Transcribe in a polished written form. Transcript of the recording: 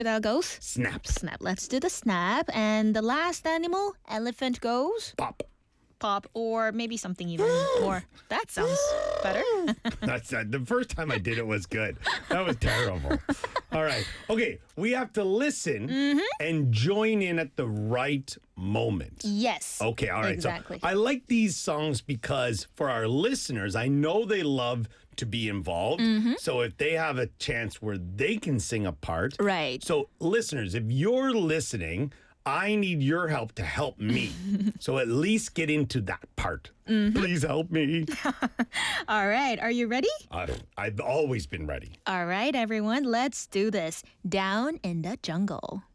That goes? Snap. Snap. Let's do the snap. And the last animal, elephant goes. Pop. Pop, or maybe something even more. That sounds better. That's the first time I did it was good. That was terrible. All right. Okay. We have to listen and join in at the right moment. Yes. Okay. All right. Exactly. So I like these songs because for our listeners, I know they love to be involved. So if they have a chance where they can sing a part. Right. So listeners, if you're listening, I need your help to help me. So at least get into that part. Please help me. All right. Are you ready? I've always been ready. All right, everyone. Let's do this. Down in the jungle.